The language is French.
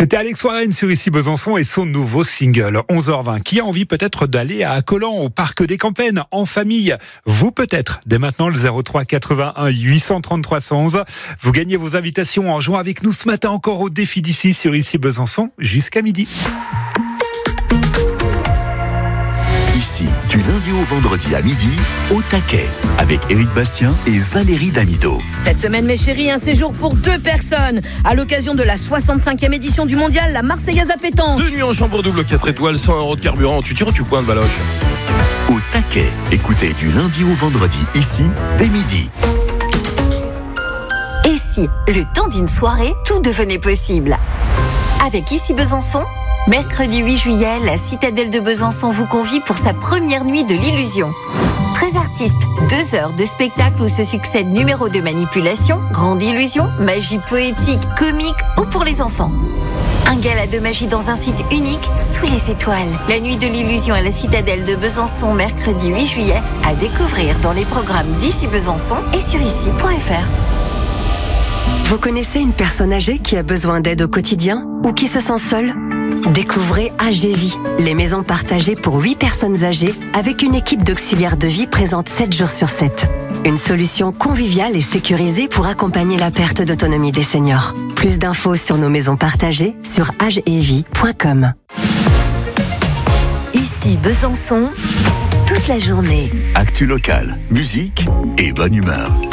C'était Alex Warren sur Ici Besançon et son nouveau single 11h20. Qui a envie peut-être d'aller à Accolan au parc des Campagnes en famille? Vous peut-être. Dès maintenant le 03 81 833 111. Vous gagnez vos invitations en jouant avec nous ce matin encore au défi d'ici sur Ici Besançon jusqu'à midi. Ici, du lundi au vendredi à midi, au taquet, avec Éric Bastien et Valérie Damido. Cette semaine, mes chéris, un séjour pour 2 personnes. À l'occasion de la 65e édition du mondial, la Marseillaise à pétanque. 2 nuits en chambre double 4 étoiles, 100 € de carburant. Tu tires ou tu pointes, Baloche? Au taquet, écoutez du lundi au vendredi, ici, dès midi. Et si, le temps d'une soirée, tout devenait possible? Avec Ici Besançon, mercredi 8 juillet, la Citadelle de Besançon vous convie pour sa première nuit de l'illusion. 13 artistes, 2 heures de spectacle où se succèdent numéros de manipulation, grande illusion, magie poétique, comique ou pour les enfants. Un gala de magie dans un site unique, sous les étoiles. La nuit de l'illusion à la Citadelle de Besançon, mercredi 8 juillet, à découvrir dans les programmes d'Ici Besançon et sur ici.fr. Vous connaissez une personne âgée qui a besoin d'aide au quotidien ou qui se sent seule? Découvrez AGVie, les maisons partagées pour 8 personnes âgées avec une équipe d'auxiliaires de vie présente 7 jours sur 7. Une solution conviviale et sécurisée pour accompagner la perte d'autonomie des seniors. Plus d'infos sur nos maisons partagées sur agevie.com. Ici Besançon, toute la journée. Actu locale, musique et bonne humeur.